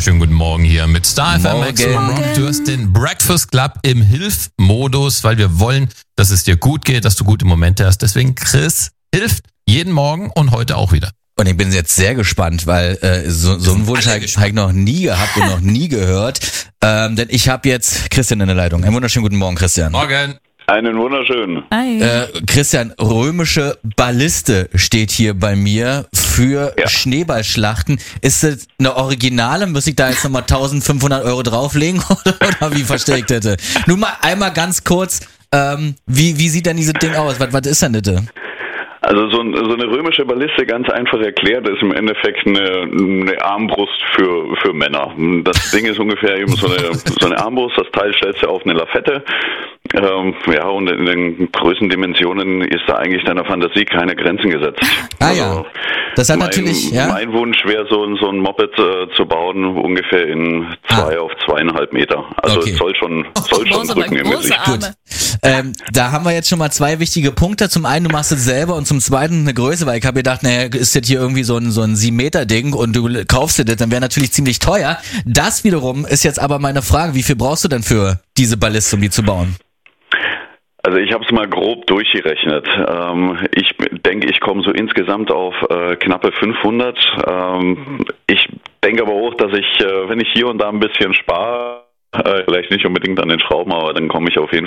wunderschönen guten Morgen hier mit Star FM Maximum Morgen. Rock. Du hast den Breakfast Club im Hilfmodus, weil wir wollen, dass es dir gut geht, dass du gute Momente hast. Deswegen Chris hilft jeden Morgen und heute auch wieder. Und ich bin jetzt sehr gespannt, weil so einen Wunsch habe ich noch nie gehabt und noch nie gehört. Denn ich habe jetzt Christian in der Leitung. Einen wunderschönen guten Morgen, Christian. Morgen. Einen wunderschönen. Hi. Christian, römische Balliste steht hier bei mir für Schneeballschlachten. Ist das eine Originale? Muss ich da jetzt nochmal 1.500 € drauflegen oder wie verstehe ich das? Nur mal einmal ganz kurz, wie sieht denn dieses Ding aus? Was ist denn das? Also so eine römische Balliste, ganz einfach erklärt, ist im Endeffekt eine Armbrust für Männer. Das Ding ist ungefähr eben so eine Armbrust, das Teil stellst du auf eine Lafette. Und in den Größendimensionen ist da eigentlich deiner Fantasie keine Grenzen gesetzt. Ja. Das hat natürlich, Mein Wunsch wäre so ein Moped zu bauen, ungefähr in 2 auf 2,5 Meter. Also Okay. es soll schon große drücken im große Gesicht. Arme. Da haben wir jetzt schon mal zwei wichtige Punkte. Zum einen, du machst es selber und zum zweiten eine Größe, weil ich habe gedacht, naja, ist das hier irgendwie so ein 7-Meter-Ding und du kaufst dir das, dann wäre natürlich ziemlich teuer. Das wiederum ist jetzt aber meine Frage, wie viel brauchst du denn für diese Balliste, um die zu bauen? Also ich habe es mal grob durchgerechnet. Ich denke, ich komme so insgesamt auf knappe 500. Ich denke aber auch, dass ich, wenn ich hier und da ein bisschen spare, vielleicht nicht unbedingt an den Schrauben, aber dann komme ich auf jeden